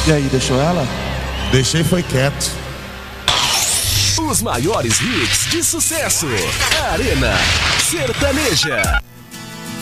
E aí, deixou ela? Deixei, foi quieto. Os maiores hits de sucesso. Arena Sertaneja.